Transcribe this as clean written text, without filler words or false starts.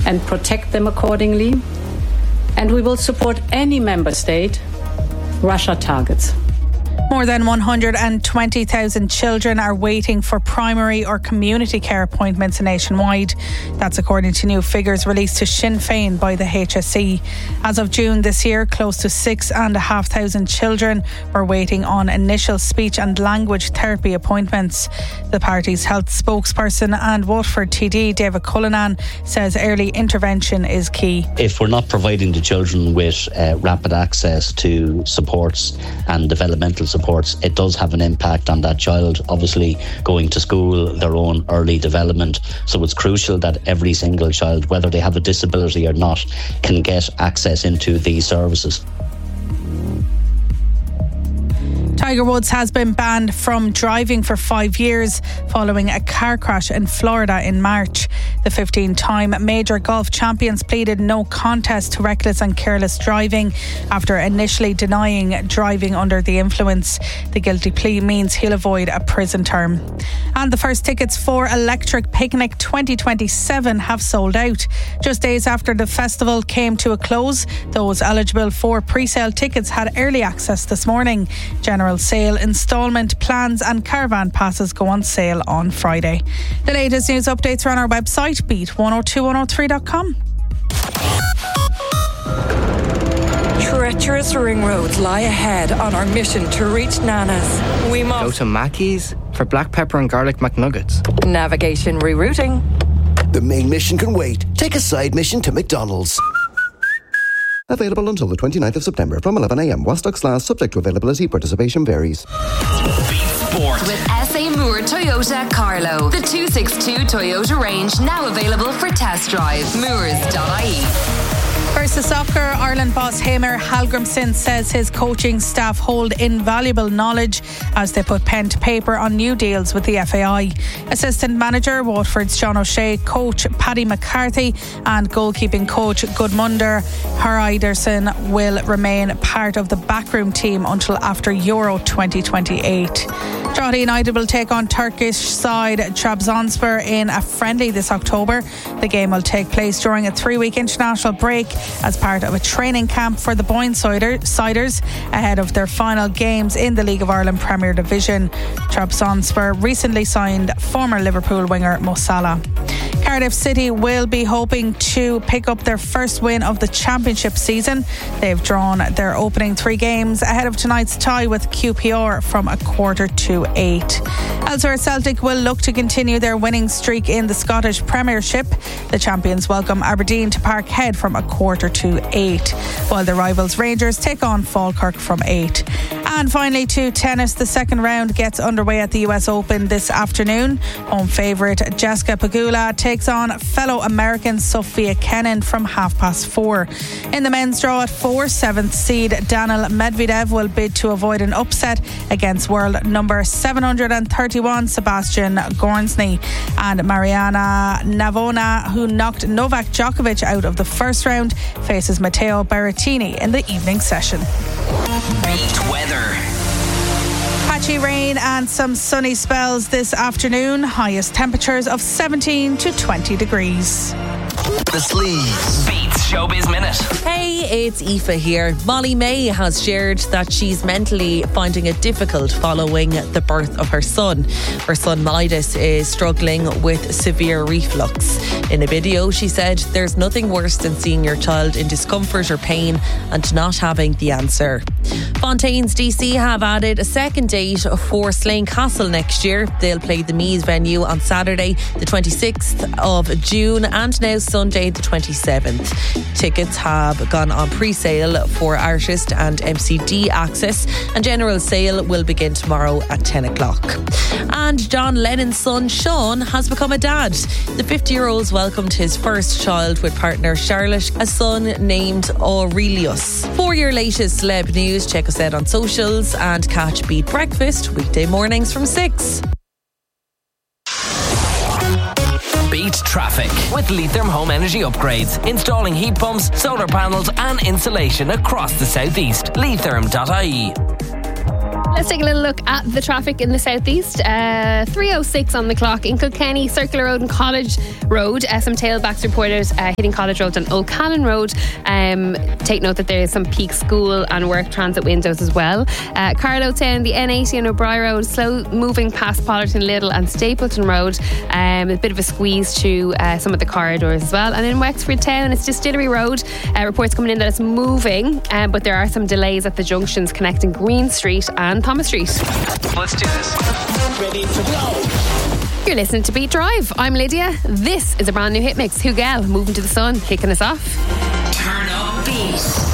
and protect them accordingly. And we will support any member state Russia targets. More than 120,000 children are waiting for primary or community care appointments nationwide. That's according to new figures released to Sinn Féin by the HSE. As of June this year, close to 6,500 children were waiting on initial speech and language therapy appointments. The party's health spokesperson and Waterford TD David Cullinan says early intervention is key. If we're not providing the children with rapid access to supports and developmental supports, it does have an impact on that child, obviously going to school, their own early development. So it's crucial that every single child, whether they have a disability or not, can get access into these services. Tiger Woods has been banned from driving for 5 years following a car crash in Florida in March. The 15-time major golf champions pleaded no contest to reckless and careless driving after initially denying driving under the influence. The guilty plea means he'll avoid a prison term. And the first tickets for Electric Picnic 2027 have sold out. Just days after the festival came to a close, those eligible for pre-sale tickets had early access this morning. General sale, instalment plans and caravan passes go on sale on Friday. The latest news updates are on our website, beat102103.com. Treacherous ring roads lie ahead on our mission to reach Nana's. We must go to Mackey's for black pepper and garlic McNuggets. Navigation rerouting. The main mission can wait. Take a side mission to McDonald's. Available until the 29th of September from 11 a.m. Wasdog/, subject to availability, participation varies. Beat Sport. With SA Moore Toyota Carlow. The 262 Toyota range now available for test drive. Moores.ie. Versus Soccer, Ireland boss Heimir Hallgrimsson says his coaching staff hold invaluable knowledge as they put pen to paper on new deals with the FAI. Assistant manager Waterford's John O'Shea, coach Paddy McCarthy and goalkeeping coach Gudmundur Haraldsson will remain part of the backroom team until after Euro 2028. Drogheda United will take on Turkish side Trabzonspor in a friendly this October. The game will take place during a 3-week international break as part of a training camp for the Boyne-siders ahead of their final games in the League of Ireland Premier Division. Trabzonspor recently signed former Liverpool winger Mo Salah. Cardiff City will be hoping to pick up their first win of the championship season. They've drawn their opening 3 games ahead of tonight's tie with QPR from 7:45. Elsewhere, Celtic will look to continue their winning streak in the Scottish Premiership. The champions welcome Aberdeen to Parkhead from 7:45, while the rivals Rangers take on Falkirk from 8. And finally, to tennis, the second round gets underway at the US Open this afternoon. Home favourite Jessica Pegula takes on fellow American Sofia Kenin from 4:30. In the men's draw at 4, 7th seed Daniil Medvedev will bid to avoid an upset against world number 731 Sebastian Gornsny, and Mariana Navona, who knocked Novak Djokovic out of the first round, faces Matteo Berrettini in the evening session. Beat weather. Patchy rain and some sunny spells this afternoon. Highest temperatures of 17 to 20 degrees. The Sleeves. Beats Showbiz Minute. Hey, it's Aoife here. Molly May has shared that she's mentally finding it difficult following the birth of her son. Her son Midas is struggling with severe reflux. In a video, she said, "There's nothing worse than seeing your child in discomfort or pain and not having the answer." Fontaine's DC have added a second date for Slane Castle next year. They'll play the Meath venue on Saturday, the 26th of June, and now Sunday, the 27th. Tickets have gone on pre-sale for artist and MCD access, and general sale will begin tomorrow at 10 o'clock. And John Lennon's son Sean has become a dad. The 50-year-old's welcomed his first child with partner Charlotte, a son named Aurelius. For your latest celeb news, check us out on socials and catch Beat Breakfast weekday mornings from 6. Beat traffic with Leitrim Home Energy Upgrades. Installing heat pumps, solar panels and insulation across the southeast. Leitrim.ie. Let's take a little look at the traffic in the southeast. 3:06 on the clock in Kilkenny, Circular Road and College Road. Some tailbacks reported hitting College Road and Old Cannon Road. Take note that there is some peak school and work transit windows as well. Carlow Town, the N80 and O'Brien Road, slow moving past Pollerton Little and Stapleton Road. A bit of a squeeze to some of the corridors as well. And in Wexford Town, it's Distillery Road. Reports coming in that it's moving, but there are some delays at the junctions connecting Green Street and Thomas Street. Let's do this. Ready to go. You're listening to Beat Drive. I'm Lydia. This is a brand new hit mix. Hugel, Moving to the Sun, kicking us off. Turn up Beat.